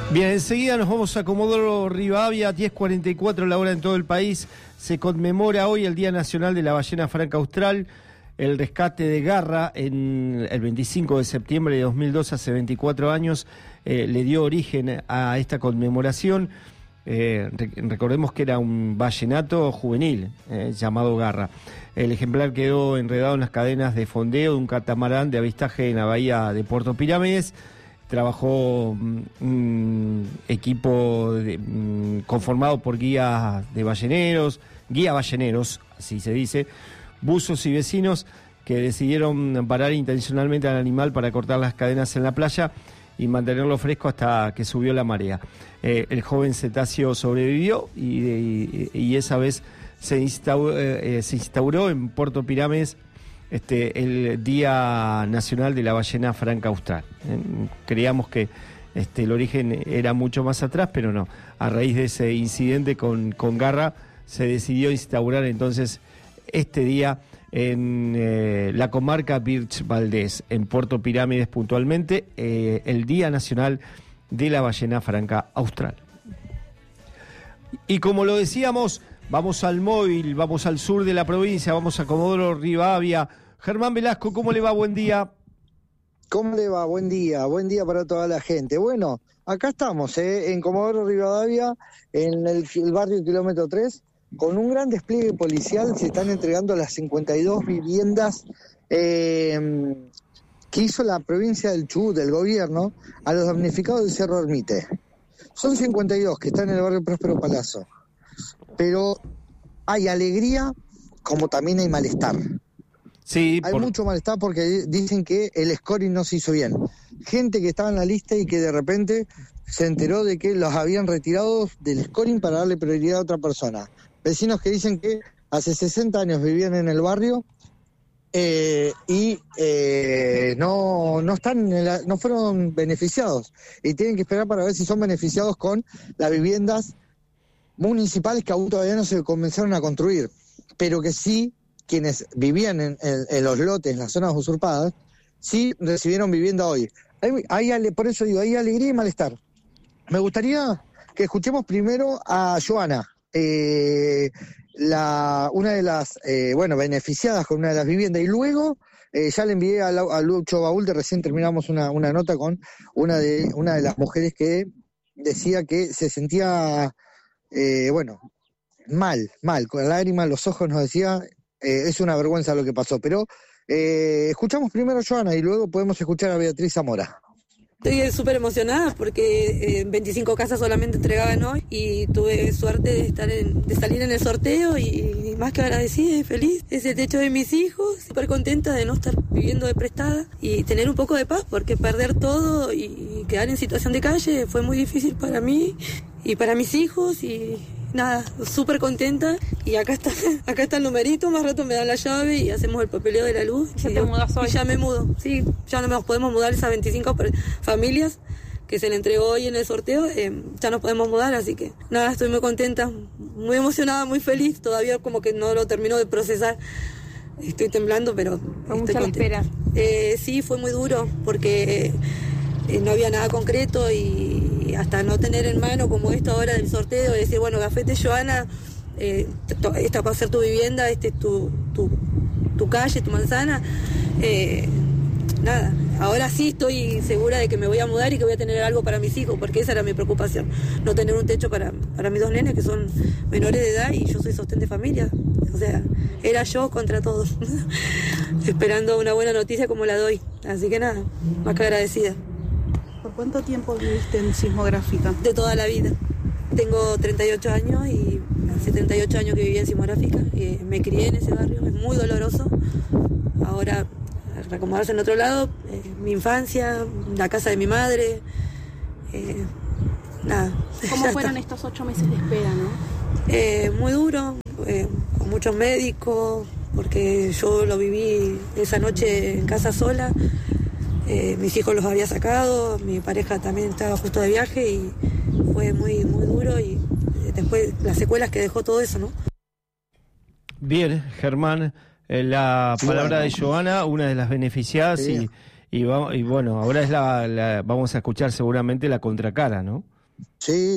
Bien, enseguida nos vamos a Comodoro Rivadavia, 10:44 la hora en todo el país. Se conmemora hoy el Día Nacional de la Ballena Franca Austral. El rescate de Garra en el 25 de septiembre de 2002, hace 24 años, le dio origen a esta conmemoración. Recordemos que era un vallenato juvenil llamado Garra. El ejemplar quedó enredado en las cadenas de fondeo de un catamarán de avistaje en la bahía de Puerto Pirámides. Trabajó un equipo conformado por guía balleneros, así se dice, buzos y vecinos que decidieron parar intencionalmente al animal para cortar las cadenas en la playa y mantenerlo fresco hasta que subió la marea. El joven cetáceo sobrevivió y esa vez se instauró en Puerto Pirámides el Día Nacional de la Ballena Franca Austral. Creíamos que el origen era mucho más atrás, pero no. A raíz de ese incidente con Garra se decidió instaurar entonces este día en la comarca Birch Valdés, en Puerto Pirámides puntualmente, el Día Nacional de la Ballena Franca Austral. Y como lo decíamos, vamos al móvil, vamos al sur de la provincia, vamos a Comodoro Rivadavia. Germán Velasco, ¿cómo le va? Buen día. ¿Cómo le va? Buen día para toda la gente. Bueno, acá estamos, en Comodoro Rivadavia, en el barrio Kilómetro 3, con un gran despliegue policial. Se están entregando las 52 viviendas que hizo la provincia del Chubut, del gobierno, a los damnificados del Cerro Ermite. Son 52 que están en el barrio Próspero Palazzo. Pero hay alegría como también hay malestar. Sí, hay mucho malestar porque dicen que el scoring no se hizo bien. Gente que estaba en la lista y que de repente se enteró de que los habían retirado del scoring para darle prioridad a otra persona. Vecinos que dicen que hace 60 años vivían en el barrio y no están no fueron beneficiados y tienen que esperar para ver si son beneficiados con las viviendas municipales que aún todavía no se comenzaron a construir, pero que sí quienes vivían en los lotes, en las zonas usurpadas, sí recibieron vivienda hoy. Por eso digo, hay alegría y malestar. Me gustaría que escuchemos primero a Joana, una de las beneficiadas con una de las viviendas, y luego ya le envié a Lucho Baúl, recién terminamos una nota con una de las mujeres que decía que se sentía mal, con lágrimas en los ojos, nos decía, es una vergüenza lo que pasó, pero escuchamos primero a Joana y luego podemos escuchar a Beatriz Zamora. Estoy súper emocionada porque 25 casas solamente entregaban hoy y tuve suerte de salir en el sorteo y más que agradecida y feliz. Es el techo de mis hijos, súper contenta de no estar viviendo de prestada y tener un poco de paz, porque perder todo y quedar en situación de calle fue muy difícil para mí y para mis hijos y nada, súper contenta. Y acá está el numerito, más rato me dan la llave y hacemos el papeleo de la luz. ¿Ya te mudas hoy? Y ya me mudo, sí, ya no nos podemos mudar esas 25 familias que se le entregó hoy en el sorteo, ya nos podemos mudar, así que nada, estoy muy contenta, muy emocionada, muy feliz, todavía como que no lo termino de procesar, estoy temblando, pero ¿Fue mucha la espera? Sí, fue muy duro, porque no había nada concreto y hasta no tener en mano como esto ahora del sorteo, y decir, bueno, gafete Joana, esta va a ser tu vivienda, este es tu calle, tu manzana, nada, ahora sí estoy segura de que me voy a mudar y que voy a tener algo para mis hijos, porque esa era mi preocupación, no tener un techo para mis dos nenes que son menores de edad y yo soy sostén de familia, o sea, era yo contra todos, esperando una buena noticia como la doy, así que nada, más que agradecida. ¿Por cuánto tiempo viviste en Sismográfica? De toda la vida. Tengo 38 años y hace 38 años que viví en Sismográfica. Me crié en ese barrio, es muy doloroso. Ahora, reacomodarse en otro lado, mi infancia, la casa de mi madre, nada. ¿Cómo fueron estos 8 meses de espera, no? Muy duro, con muchos médicos, porque yo lo viví esa noche en casa sola. Mis hijos los había sacado, mi pareja también estaba justo de viaje y fue muy, muy duro, y después las secuelas que dejó todo eso, ¿no? Bien, Germán, la palabra de Joana, una de las beneficiadas, sí. y bueno, ahora es vamos a escuchar seguramente la contracara, ¿no? Sí,